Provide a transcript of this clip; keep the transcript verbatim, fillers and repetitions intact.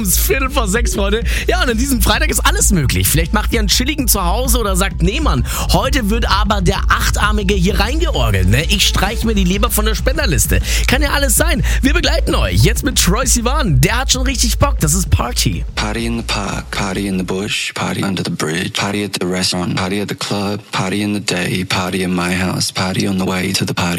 Viertel vor sechs, Freunde. Ja, und an diesem Freitag ist alles möglich. Vielleicht macht ihr einen chilligen Zuhause oder sagt, nee, Mann, heute wird aber der Achtarmige hier reingeorgelt. Ne? Ich streich mir die Leber von der Spenderliste. Kann ja alles sein. Wir begleiten euch jetzt mit Troye Sivan. Der hat schon richtig Bock. Das ist Party. Party in the park, party in the bush, party under the bridge, party at the restaurant, party at the club, party in the day, party in my house, party on the way to the party.